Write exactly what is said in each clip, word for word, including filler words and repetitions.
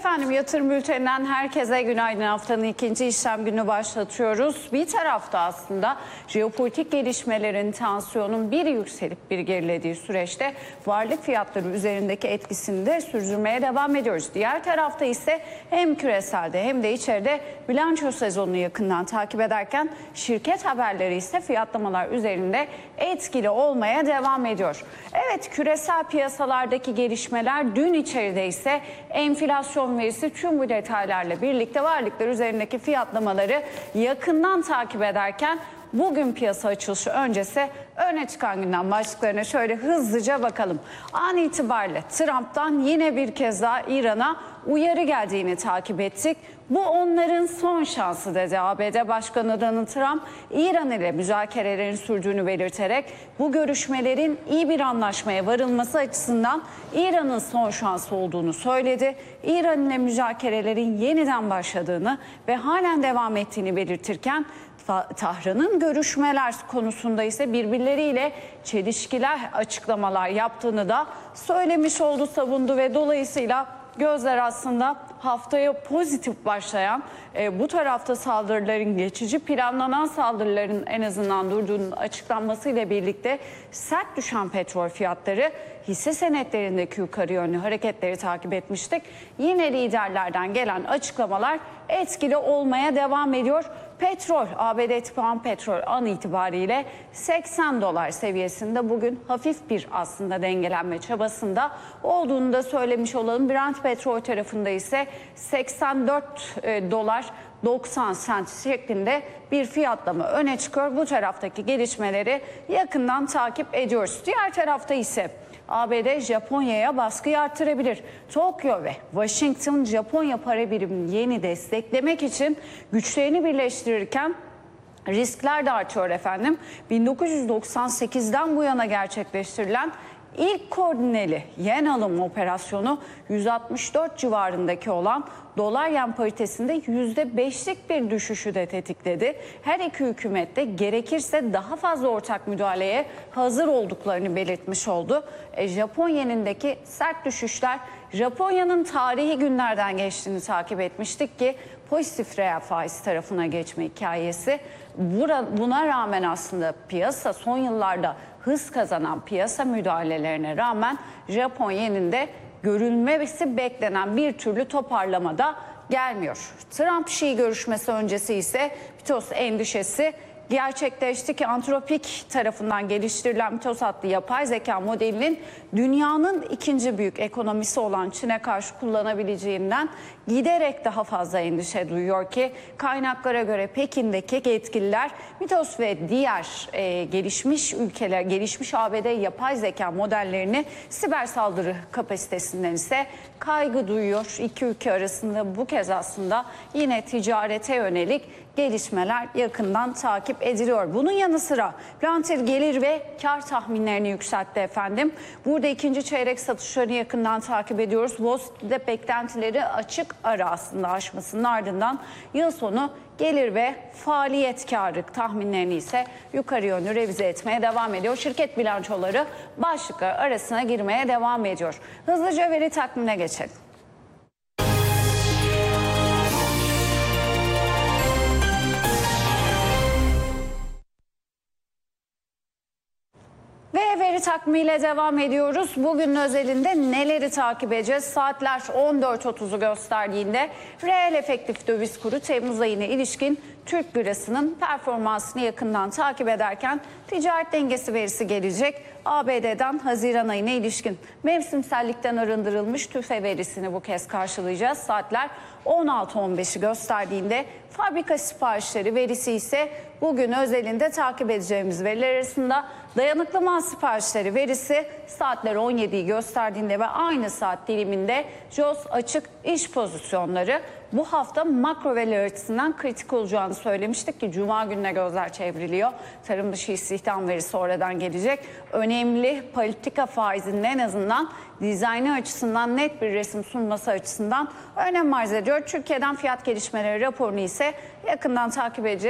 Efendim, yatırım bülteninden herkese günaydın. Haftanın ikinci işlem günü başlatıyoruz. Bir tarafta aslında jeopolitik gelişmelerin, tansiyonun bir yükselip bir gerilediği süreçte varlık fiyatları üzerindeki etkisini de sürdürmeye devam ediyoruz. Diğer tarafta ise hem küreselde hem de içeride bilanço sezonunu yakından takip ederken şirket haberleri ise fiyatlamalar üzerinde etkili olmaya devam ediyor. Evet, küresel piyasalardaki gelişmeler, dün içeride ise enflasyon verisi, tüm bu detaylarla birlikte varlıklar üzerindeki fiyatlamaları yakından takip ederken bugün piyasa açılışı öncesi öne çıkan gündem başlıklarına şöyle hızlıca bakalım. An itibariyle Trump'tan yine bir kez daha İran'a uyarı geldiğini takip ettik. Bu onların son şansı dedi A B D Başkanı Donald Trump, İran ile müzakerelerin sürdüğünü belirterek bu görüşmelerin iyi bir anlaşmaya varılması açısından İran'ın son şansı olduğunu söyledi. İran ile müzakerelerin yeniden başladığını ve halen devam ettiğini belirtirken Tahran'ın görüşmeler konusunda ise birbirleriyle çelişkiler açıklamalar yaptığını da söylemiş oldu, savundu ve dolayısıyla gözler aslında haftaya pozitif başlayan e, bu tarafta saldırıların, geçici planlanan saldırıların en azından durduğunun açıklanmasıyla birlikte sert düşen petrol fiyatları, hisse senetlerindeki yukarı yönlü hareketleri takip etmiştik. Yine liderlerden gelen açıklamalar etkili olmaya devam ediyor. Petrol, A B D tipan petrol an itibariyle seksen dolar seviyesinde, bugün hafif bir aslında dengelenme çabasında olduğunu da söylemiş olalım. Brent petrol tarafında ise seksen dört dolar doksan sent şeklinde bir fiyatlama öne çıkıyor. Bu taraftaki gelişmeleri yakından takip ediyoruz. Diğer tarafta ise A B D Japonya'ya baskıyı artırabilir. Tokyo ve Washington Japonya para birimini yeni desteklemek için güçlerini birleştirirken riskler de artıyor efendim. bin dokuz yüz doksan sekizden bu yana gerçekleştirilen İlk koordineli yen alım operasyonu yüz altmış dört civarındaki olan dolar yen paritesinde yüzde beşlik bir düşüşü de tetikledi. Her iki hükümet de gerekirse daha fazla ortak müdahaleye hazır olduklarını belirtmiş oldu. E, Japon yenindeki sert düşüşler, Japonya'nın tarihi günlerden geçtiğini takip etmiştik ki pozitif reel faiz tarafına geçme hikayesi. Buna rağmen aslında piyasa son yıllarda hız kazanan piyasa müdahalelerine rağmen Japon yeninde görülmesi beklenen bir türlü toparlamada gelmiyor. Trump-Şii görüşmesi öncesi ise Mitos endişesi gerçekleşti ki Antropik tarafından geliştirilen Mitos adlı yapay zeka modelinin dünyanın ikinci büyük ekonomisi olan Çin'e karşı kullanabileceğinden giderek daha fazla endişe duyuyor ki kaynaklara göre Pekin'deki yetkililer Mitos ve diğer e, gelişmiş ülkeler, gelişmiş A B D yapay zeka modellerini siber saldırı kapasitesinden ise kaygı duyuyor. İki ülke arasında bu kez aslında yine ticarete yönelik gelişmeler yakından takip ediliyor. Bunun yanı sıra Planter gelir ve kar tahminlerini yükseltti efendim. Burada ikinci çeyrek satışlarını yakından takip ediyoruz. Wall Street'te beklentileri açık ara aslında aşmasının ardından yıl sonu gelir ve faaliyet karı tahminlerini ise yukarı yönlü revize etmeye devam ediyor. Şirket bilançoları başlıklar arasına girmeye devam ediyor. Hızlıca veri takvimine geçelim. Ve veri takvimiyle devam ediyoruz. Bugünün özelinde neleri takip edeceğiz? Saatler on dört otuzu gösterdiğinde reel efektif döviz kuru Temmuz ayına ilişkin Türk lirasının performansını yakından takip ederken ticaret dengesi verisi gelecek. A B D'den Haziran ayına ilişkin mevsimsellikten arındırılmış tüfe verisini bu kez karşılayacağız. Saatler on altı on beşi gösterdiğinde fabrika siparişleri verisi ise bugün özelinde takip edeceğimiz veriler arasında. Dayanıklı mal siparişleri verisi saatler on yediyi gösterdiğinde ve aynı saat diliminde J O S açık iş pozisyonları bu hafta makro veriler açısından kritik olacağını söylemiştik ki Cuma gününe gözler çevriliyor. Tarım dışı istihdam verisi oradan gelecek. Önemli politika faizinin en azından dizaynı açısından net bir resim sunması açısından önem arz ediyor. Türkiye'den fiyat gelişmeleri raporunu ise yakından takip edeceğiz.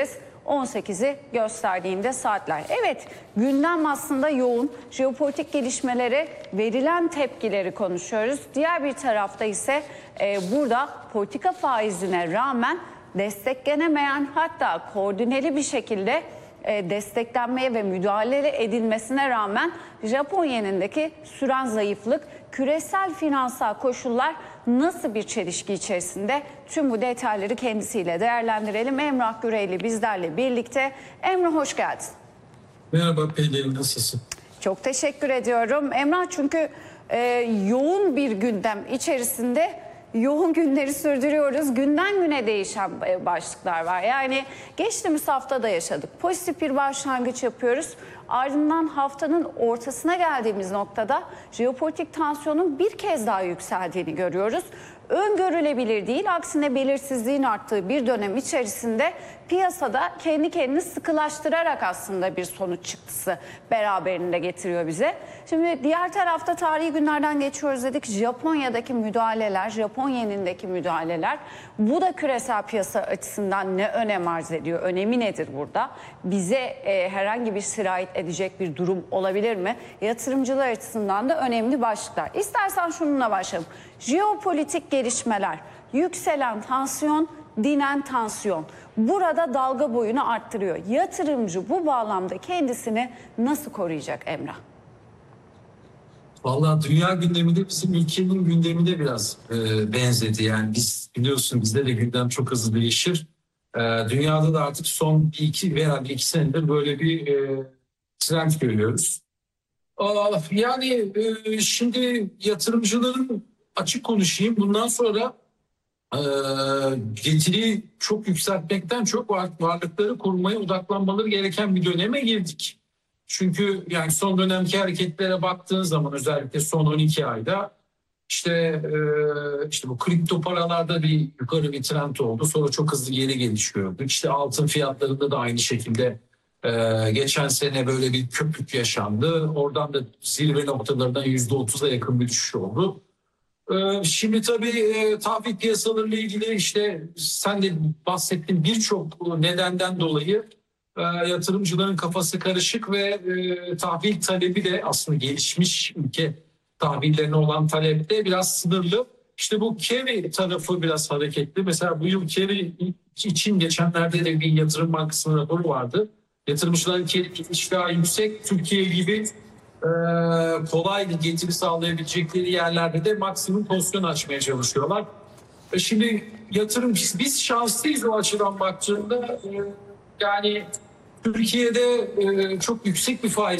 on sekizi gösterdiğinde saatler. Evet, gündem aslında yoğun. Jeopolitik gelişmelere verilen tepkileri konuşuyoruz. Diğer bir tarafta ise e, burada politika faizine rağmen desteklenemeyen, hatta koordineli bir şekilde e, desteklenmeye ve müdahale edilmesine rağmen Japon yenindeki süren zayıflık, küresel finansal koşullar nasıl bir çelişki içerisinde? Tüm bu detayları kendisiyle değerlendirelim. Emrah Güreyli bizlerle birlikte. Emrah, hoş geldin. Merhaba Pelin, nasılsın? Çok teşekkür ediyorum. Emrah, çünkü e, yoğun bir gündem içerisinde yoğun günleri sürdürüyoruz. Günden güne değişen başlıklar var. Yani geçtiğimiz hafta da yaşadık. Pozitif bir başlangıç yapıyoruz. Ardından haftanın ortasına geldiğimiz noktada jeopolitik tansiyonun bir kez daha yükseldiğini görüyoruz. Öngörülebilir değil, aksine belirsizliğin arttığı bir dönem içerisinde piyasada kendi kendini sıkılaştırarak aslında bir sonuç çıktısı beraberinde getiriyor bize. Şimdi diğer tarafta tarihi günlerden geçiyoruz dedik. Japonya'daki müdahaleler, Japon yenindeki müdahaleler, bu da küresel piyasa açısından ne önem arz ediyor? Önemi nedir burada? Bize e, herhangi bir sirayet edecek bir durum olabilir mi? Yatırımcılar açısından da önemli başlıklar. İstersen şununla başlayalım. Jeopolitik gelişmeler, yükselen tansiyon, dinen tansiyon. Burada dalga boyunu arttırıyor. Yatırımcı bu bağlamda kendisini nasıl koruyacak Emrah? Vallahi dünya gündemi de bizim ülkenin gündemine biraz e, benzedi. Yani biz biliyorsun, bizde de gündem çok hızlı değişir. E, dünyada da artık son bir iki veya bir iki senedir böyle bir e, trend görüyoruz. Aa, yani e, şimdi yatırımcıların, açık konuşayım, bundan sonra e, getiri çok yükseltmekten çok var, varlıkları korumaya odaklanmaları gereken bir döneme girdik. Çünkü yani son dönemki hareketlere baktığın zaman, özellikle son on iki ayda işte e, işte bu kripto paralarda bir yukarı bir trend oldu. Sonra çok hızlı geri geliş gördük. İşte altın fiyatlarında da aynı şekilde e, geçen sene böyle bir köpük yaşandı. Oradan da zirve noktalarından yüzde otuza yakın bir düşüş oldu. E, şimdi tabii e, tahvil piyasalarıyla ilgili işte sen de bahsettin, birçok nedenden dolayı E, yatırımcıların kafası karışık ve e, tahvil talebi de aslında gelişmiş ülke tahvillerine olan talepte biraz sınırlı. İşte bu carry tarafı biraz hareketli. Mesela bu yıl carry için geçenlerde de bir yatırım bankasının raporu vardı. Yatırımcıların carry iştahı yüksek. Türkiye gibi e, kolay getiri sağlayabilecekleri yerlerde de maksimum pozisyon açmaya çalışıyorlar. E, şimdi yatırım, biz şanslıyız o açıdan baktığında. E, Yani Türkiye'de e, çok yüksek bir faiz